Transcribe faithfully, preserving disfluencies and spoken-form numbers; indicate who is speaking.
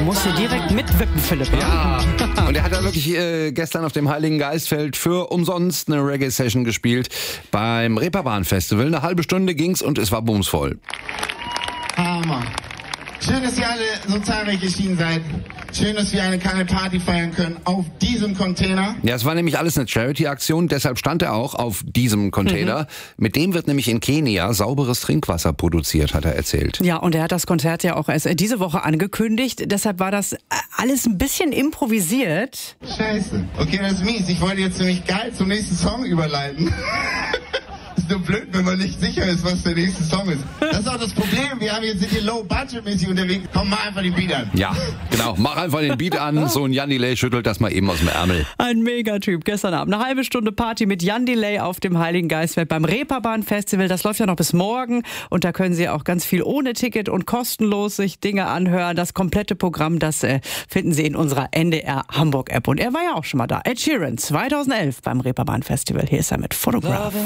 Speaker 1: musst hier direkt mitwippen, Philipp.
Speaker 2: Ja, und er hat da wirklich äh, gestern auf dem Heiligen Geistfeld für umsonst eine Reggae-Session gespielt beim Reeperbahn-Festival. Eine halbe Stunde ging's und es war bumsvoll.
Speaker 3: Hammer. Schön, dass ihr alle so zahlreich erschienen seid. Schön, dass wir eine kleine Party feiern können auf diesem Container.
Speaker 2: Ja, es war nämlich alles eine Charity-Aktion, deshalb stand er auch auf diesem Container. Mhm. Mit dem wird nämlich in Kenia sauberes Trinkwasser produziert, hat er erzählt.
Speaker 1: Ja, und er hat das Konzert ja auch erst diese Woche angekündigt. Deshalb war das alles ein bisschen improvisiert.
Speaker 3: Scheiße. Okay, das ist mies. Ich wollte jetzt nämlich geil zum nächsten Song überleiten. Ist nur blöd, wenn man nicht sicher ist, was der nächste Song ist. Das ist auch das Problem. Wir haben jetzt sind hier low-budget-mäßig unterwegs. Komm, mach einfach den Beat an.
Speaker 2: Ja, genau. Mach einfach den Beat an. So ein Jan Delay schüttelt das mal eben aus dem Ärmel.
Speaker 1: Ein Megatyp. Gestern Abend eine halbe Stunde Party mit Jan Delay auf dem Heiligen Geistfeld beim Reeperbahn-Festival. Das läuft ja noch bis morgen. Und da können Sie auch ganz viel ohne Ticket und kostenlos sich Dinge anhören. Das komplette Programm, das äh, finden Sie in unserer N D R Hamburg-App. Und er war ja auch schon mal da. Ed Sheeran zweitausendelf beim Reeperbahn-Festival. Hier ist er mit Photograph.